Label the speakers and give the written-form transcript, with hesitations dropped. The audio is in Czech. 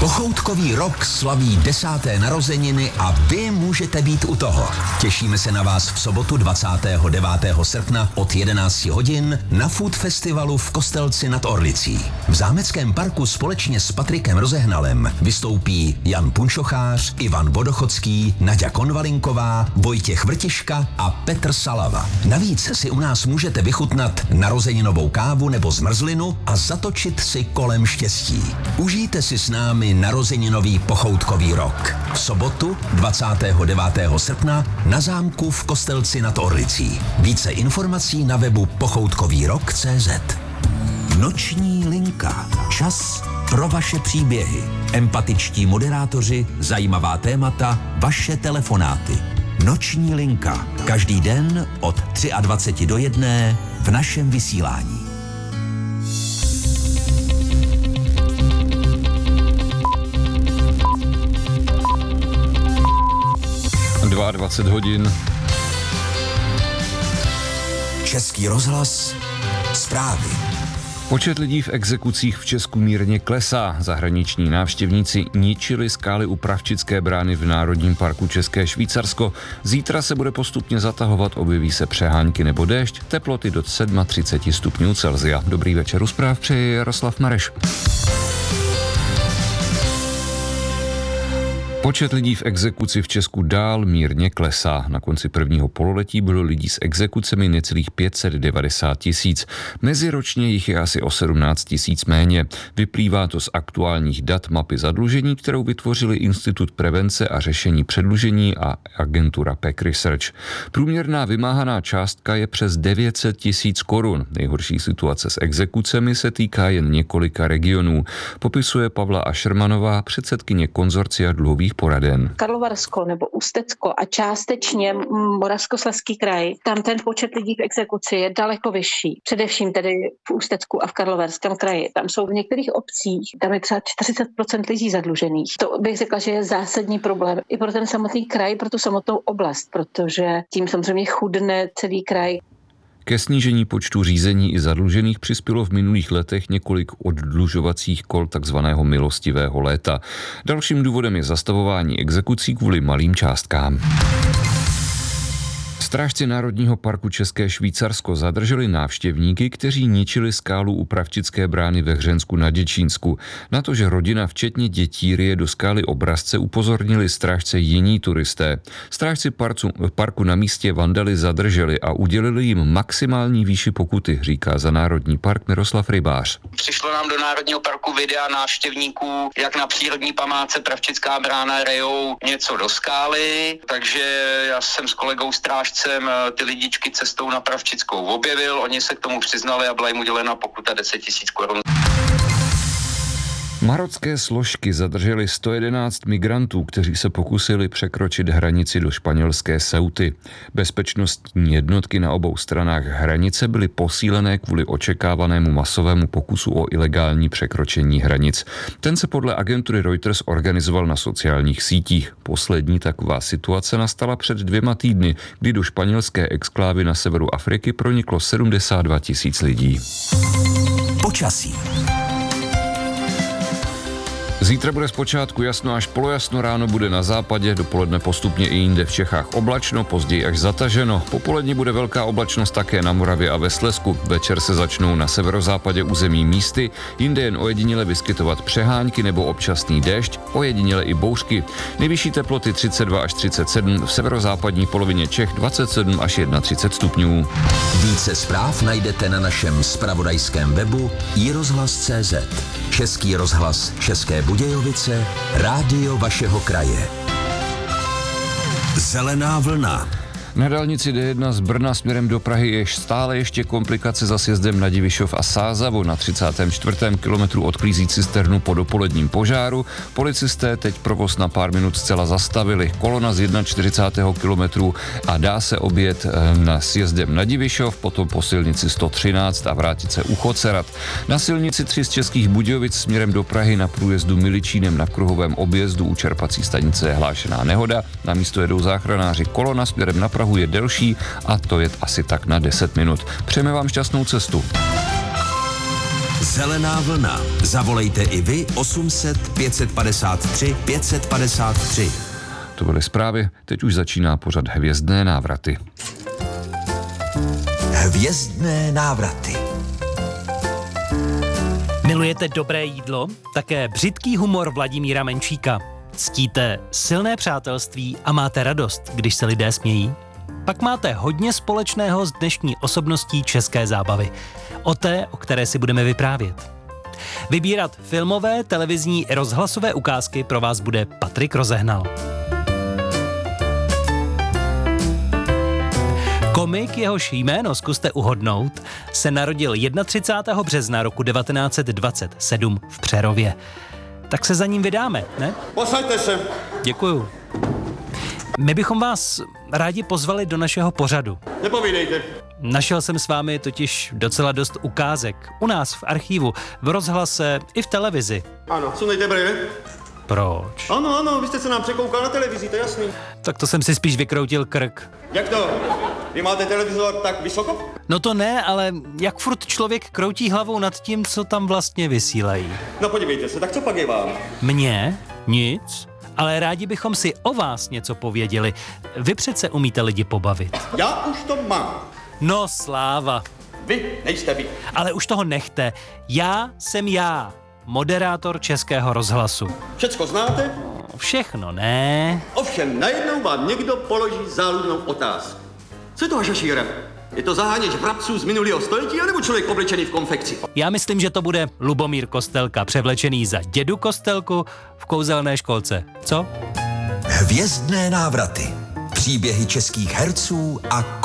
Speaker 1: Pochoutkový rok slaví 10. narozeniny a vy můžete být u toho. Těšíme se na vás v sobotu 29. srpna od 11 hodin na Food Festivalu v Kostelci nad Orlicí. V Zámeckém parku společně s Patrikem Rozehnalem vystoupí Jan Punčochář, Ivan Vodochodský, Naďa Konvalinková, Vojtěch Vrtiška a Petr Salava. Navíc si u nás můžete vychutnat narozeninovou kávu nebo zmrzlinu a zatočit si kolem štěstí. Užijte si s námi narozeninový pochoutkový rok. V sobotu 29. srpna na zámku v Kostelci nad Orlicí. Více informací na webu pochoutkovýrok.cz. Noční linka. Čas pro vaše příběhy. Empatičtí moderátoři, zajímavá témata, vaše telefonáty. Noční linka. Každý den od 23 do 1 v našem vysílání.
Speaker 2: 22 hodin.
Speaker 1: Český rozhlas, zprávy.
Speaker 2: Počet lidí v exekucích v Česku mírně klesá. Zahraniční návštěvníci ničili skály u Pravčické brány v Národním parku České Švýcarsko. Zítra se bude postupně zatahovat, objeví se přehánky nebo déšť, teploty do 37 stupňů Celsia. Dobrý večer, u zpráv přeje Jaroslav Mareš. Počet lidí v exekuci v Česku dál mírně klesá. Na konci prvního pololetí bylo lidí s exekucemi necelých 590 000. Meziročně jich je asi o 17 000 méně. Vyplývá to z aktuálních dat mapy zadlužení, kterou vytvořili Institut prevence a řešení předlužení a agentura PEC Research. Průměrná vymáhaná částka je přes 900 000 korun. Nejhorší situace s exekucemi se týká jen několika regionů. Popisuje Pavla Ašermanová, předsedkyně konzorcia dluhových poraden.
Speaker 3: Karlovarsko nebo Ústecko a částečně Moravskoslezský kraj, tam ten počet lidí v exekuci je daleko vyšší. Především tedy v Ústecku a v Karlovarském kraji. Tam jsou v některých obcích, tam je třeba 40% lidí zadlužených. To bych řekla, že je zásadní problém i pro ten samotný kraj, pro tu samotnou oblast, protože tím samozřejmě chudne celý kraj.
Speaker 2: Ke snížení počtu řízení i zadlužených přispělo v minulých letech několik oddlužovacích kol takzvaného milostivého léta. Dalším důvodem je zastavování exekucí kvůli malým částkám. Strážci Národního parku České Švýcarsko zadrželi návštěvníky, kteří ničili skálu u Pravčické brány ve Hřensku na Děčínsku. Na to, že rodina včetně dětí ryje do skály Obrazce, upozornili strážce jiní turisté. Strážci parku na místě vandaly zadrželi a udělili jim maximální výši pokuty, říká za Národní park Miroslav Rybář.
Speaker 4: Přišlo nám do Národního parku videa návštěvníků, jak na přírodní památce Pravčická brána rejou něco do skály, takže já jsem s kolegou strážcem ty lidičky cestou na Pravčickou objevil, oni se k tomu přiznali a byla jim udělena pokuta 10 000 korun.
Speaker 2: Marocké složky zadržely 111 migrantů, kteří se pokusili překročit hranici do španělské Ceuty. Bezpečnostní jednotky na obou stranách hranice byly posílené kvůli očekávanému masovému pokusu o ilegální překročení hranic. Ten se podle agentury Reuters organizoval na sociálních sítích. Poslední taková situace nastala před 2 týdny, kdy do španělské exklávy na severu Afriky proniklo 72 000 lidí.
Speaker 1: Počasí.
Speaker 2: Zítra bude zpočátku jasno až polojasno, ráno bude na západě, dopoledne postupně i jinde v Čechách oblačno, později až zataženo. Popolední bude velká oblačnost také na Moravě a ve Slezsku. Večer se začnou na severozápadě území místy, jinde jen ojediněle vyskytovat přehánky nebo občasný déšť, ojediněle i bouřky. Nejvyšší teploty 32 až 37, v severozápadní polovině Čech 27 až 31 stupňů.
Speaker 1: Více zpráv najdete na našem zpravodajském webu iRozhlas.cz. Český rozhlas České Budějovice, rádio vašeho kraje. Zelená vlna.
Speaker 2: Na dálnici D1 z Brna směrem do Prahy je stále ještě komplikace za sjezdem na Divišov a Sázavo. Na 34. kilometru odklízí cisternu po dopoledním požáru. Policisté teď provoz na pár minut zcela zastavili. Kolona z 41. kilometru a dá se objet na sjezdem na Divišov, potom po silnici 113 a vrátit se u Chocerat. Na silnici 3 z Českých Budějovic směrem do Prahy na průjezdu Miličínem na kruhovém objezdu u čerpací stanice je hlášená nehoda. Na místo jedou záchranáři, kolona směrem na Prahu je delší a to je asi tak na 10 minut. Přejeme vám šťastnou cestu.
Speaker 1: Zelená vlna. Zavolejte i vy 800 553 553.
Speaker 2: To byly zprávy, teď už začíná pořad Hvězdné návraty.
Speaker 1: Hvězdné návraty.
Speaker 5: Milujete dobré jídlo? Také břitký humor Vladimíra Menšíka. Ctíte silné přátelství a máte radost, když se lidé smějí? Pak máte hodně společného s dnešní osobností české zábavy. O té, o které si budeme vyprávět. Vybírat filmové, televizní i rozhlasové ukázky pro vás bude Patrik Rozehnal. Komik, jehož jméno zkuste uhodnout, se narodil 31. března roku 1927 v Přerově. Tak se za ním vydáme, ne?
Speaker 6: Posaďte se.
Speaker 5: Děkuju. My bychom vás rádi pozvali do našeho pořadu.
Speaker 6: Nepovídejte.
Speaker 5: Našel jsem s vámi totiž docela dost ukázek. U nás v archivu, v rozhlase i v televizi.
Speaker 6: Ano, sundejte brýle.
Speaker 5: Proč?
Speaker 6: Ano, vy jste se nám překoukal na televizi, to je jasný.
Speaker 5: Tak to jsem si spíš vykroutil krk.
Speaker 6: Jak to? Vy máte televizor tak vysoko?
Speaker 5: No to ne, ale jak furt člověk kroutí hlavou nad tím, co tam vlastně vysílají.
Speaker 6: No podívejte se, tak co pak je vám?
Speaker 5: Mně? Nic. Ale rádi bychom si o vás něco pověděli. Vy přece umíte lidi pobavit.
Speaker 6: Já už to mám.
Speaker 5: No sláva.
Speaker 6: Vy nejste vy.
Speaker 5: Ale už toho nechte. Já jsem já, moderátor Českého rozhlasu.
Speaker 6: Všecko znáte?
Speaker 5: Všechno ne.
Speaker 6: Ovšem najednou vám někdo položí záludnou otázku. Co je to vaše šíra? Je to zaháněč vrabců z minulého století, anebo člověk oblečený v konfekci?
Speaker 5: Já myslím, že to bude Lubomír Kostelka, převlečený za dědu Kostelku v kouzelné školce. Co?
Speaker 1: Hvězdné návraty. Příběhy českých herců a